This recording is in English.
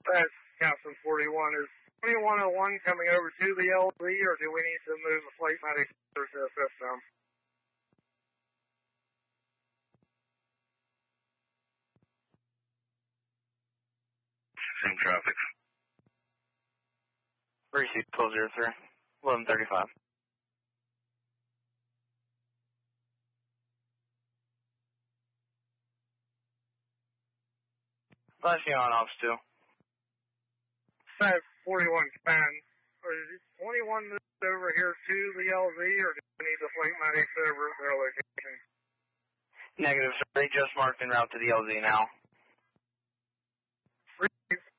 That's Captain 41. Is 2101 coming over to the LZ, or do we need to move the flight medic to the system? Same traffic. Receive 1203, 1135. Flashing on ops 2. 41 command. Is 21 moved over here to the LZ, or do we need the flight medics over at their location? Negative, sir. They just marked en route to the LZ now.